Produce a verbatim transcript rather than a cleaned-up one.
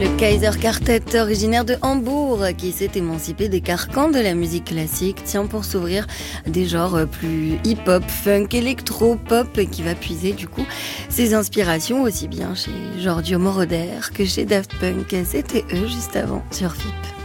Le Kaiser Quartet, originaire de Hambourg, qui s'est émancipé des carcans de la musique classique, tient pour s'ouvrir à des genres plus hip-hop, funk, électro-pop, qui va puiser du coup ses inspirations aussi bien chez Giorgio Moroder que chez Daft Punk. C'était eux juste avant sur F I P.